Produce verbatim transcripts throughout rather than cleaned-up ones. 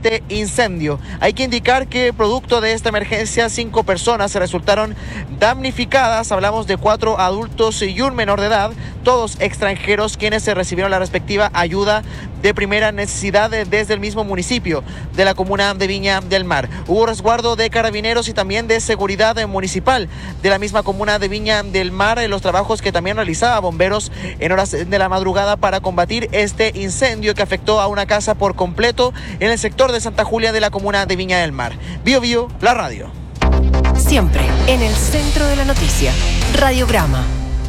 este incendio. Hay que indicar que producto de esta emergencia, cinco personas resultaron damnificadas. Hablamos de cuatro adultos y un menor de edad, todos extranjeros, quienes se recibieron la respectiva ayuda de primera necesidad desde el mismo municipio de la comuna de Viña del Mar. Hubo resguardo de carabineros y también de seguridad municipal de la misma comuna de Viña del Mar en los trabajos que también realizaba bomberos en horas de la madrugada para combatir este incendio que afectó a una casa por completo en el sector de Santa Julia de la comuna de Viña del Mar. Bio Bio, la radio. Siempre en el centro de la noticia. Radiograma.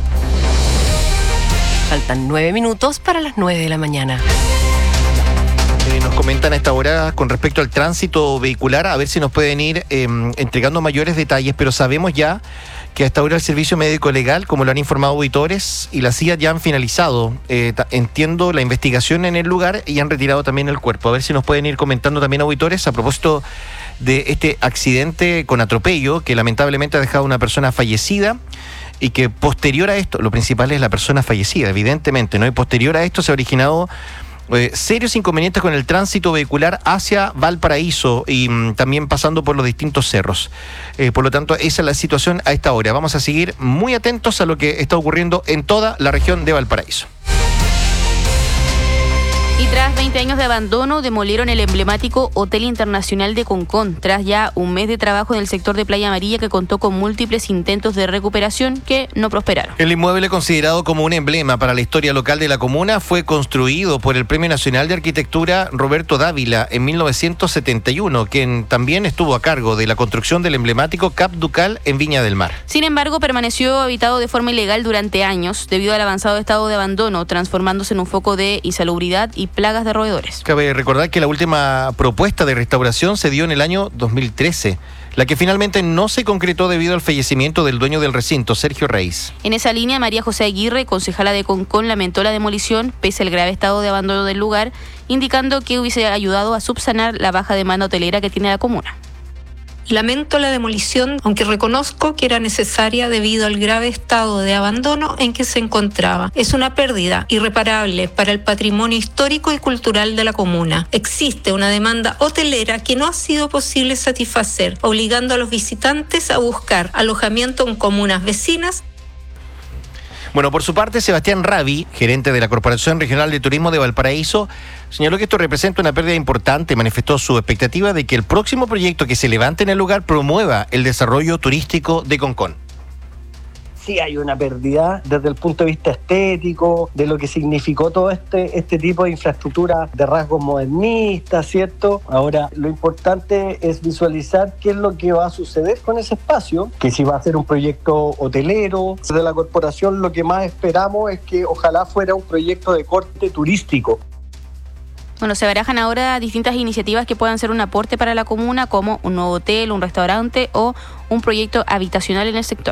Faltan nueve minutos para las nueve de la mañana. Eh, nos comentan a esta hora con respecto al tránsito vehicular, a ver si nos pueden ir eh, entregando mayores detalles, pero sabemos ya que hasta ahora el Servicio Médico Legal, como lo han informado auditores, y la C I A ya han finalizado, eh, entiendo, la investigación en el lugar y han retirado también el cuerpo. A ver si nos pueden ir comentando también auditores a propósito de este accidente con atropello que lamentablemente ha dejado una persona fallecida y que posterior a esto, lo principal es la persona fallecida, evidentemente, ¿no? Y posterior a esto se ha originado Eh, serios inconvenientes con el tránsito vehicular hacia Valparaíso y mm, también pasando por los distintos cerros. Eh, por lo tanto, esa es la situación a esta hora. Vamos a seguir muy atentos a lo que está ocurriendo en toda la región de Valparaíso. Y tras veinte años de abandono, demolieron el emblemático Hotel Internacional de Concón, tras ya un mes de trabajo en el sector de Playa Amarilla que contó con múltiples intentos de recuperación que no prosperaron. El inmueble, considerado como un emblema para la historia local de la comuna, fue construido por el Premio Nacional de Arquitectura Roberto Dávila en mil novecientos setenta y uno, quien también estuvo a cargo de la construcción del emblemático Cap Ducal en Viña del Mar. Sin embargo, permaneció habitado de forma ilegal durante años debido al avanzado estado de abandono, transformándose en un foco de insalubridad y plagas de roedores. Cabe recordar que la última propuesta de restauración se dio en el año dos mil trece, la que finalmente no se concretó debido al fallecimiento del dueño del recinto, Sergio Reis. En esa línea, María José Aguirre, concejala de Concón, lamentó la demolición pese al grave estado de abandono del lugar, indicando que hubiese ayudado a subsanar la baja demanda hotelera que tiene la comuna. Lamento la demolición, aunque reconozco que era necesaria debido al grave estado de abandono en que se encontraba. Es una pérdida irreparable para el patrimonio histórico y cultural de la comuna. Existe una demanda hotelera que no ha sido posible satisfacer, obligando a los visitantes a buscar alojamiento en comunas vecinas. Bueno, por su parte, Sebastián Ravi, gerente de la Corporación Regional de Turismo de Valparaíso, señaló que esto representa una pérdida importante. Manifestó su expectativa de que el próximo proyecto que se levante en el lugar promueva el desarrollo turístico de Concón. Sí hay una pérdida desde el punto de vista estético, de lo que significó todo este, este tipo de infraestructura de rasgos modernistas, ¿cierto? Ahora, lo importante es visualizar qué es lo que va a suceder con ese espacio, que si va a ser un proyecto hotelero. Desde la corporación lo que más esperamos es que ojalá fuera un proyecto de corte turístico. Bueno, se barajan ahora distintas iniciativas que puedan ser un aporte para la comuna, como un nuevo hotel, un restaurante o un proyecto habitacional en el sector.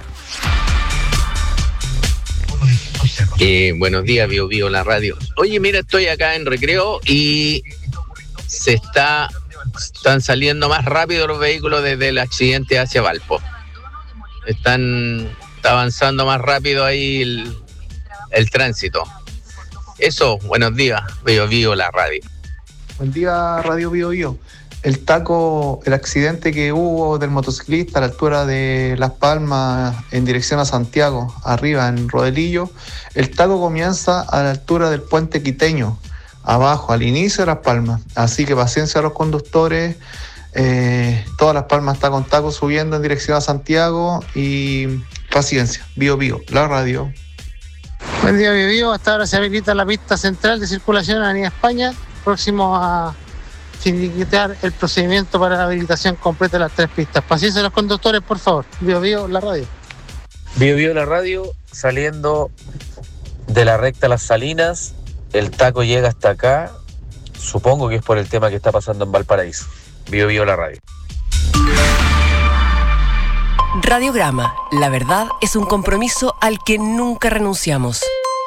Eh, buenos días, Bio Bio, la radio. Oye, mira, estoy acá en Recreo y se está están saliendo más rápido los vehículos desde el accidente hacia Valpo. Están está avanzando más rápido ahí el, el tránsito. Eso, buenos días, Bio Bio, la radio. Buen día, Radio Bio Bio. El taco, el accidente que hubo del motociclista a la altura de Las Palmas en dirección a Santiago, arriba en Rodelillo, el taco comienza a la altura del puente Quiteño, abajo, al inicio de Las Palmas. Así que paciencia a los conductores, eh, todas Las Palmas está con taco subiendo en dirección a Santiago y paciencia. Bio Bio, la radio. Buen día, Bio Bio. Hasta ahora se habilita la pista central de circulación en Avenida España, próximo a finiquitar el procedimiento para la habilitación completa de las tres pistas. Paciencia a los conductores, por favor. Bio Bio, la radio. Bio Bio, la radio, saliendo de la recta Las Salinas, el taco llega hasta acá, supongo que es por el tema que está pasando en Valparaíso. Bio Bio, la radio. Radiograma, la verdad es un compromiso al que nunca renunciamos.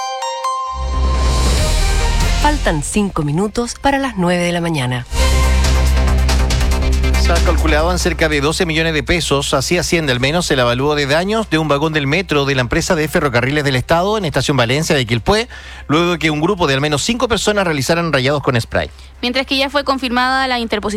Faltan cinco minutos para las nueve de la mañana. Se ha calculado en cerca de doce millones de pesos, así asciende al menos el avalúo de daños de un vagón del metro de la empresa de Ferrocarriles del Estado en Estación Valencia de Quilpué, luego de que un grupo de al menos cinco personas realizaran rayados con spray. Mientras que ya fue confirmada la interposición